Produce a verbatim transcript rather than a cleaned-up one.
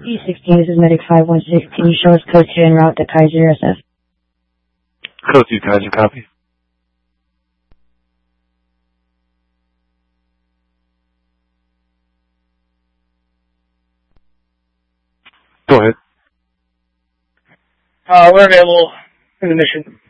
E sixteen, this is Medic five one six. Can you show us code two en route to Kaiser S F? Code two, Kaiser, copy. Go ahead. Uh, we're available in the mission.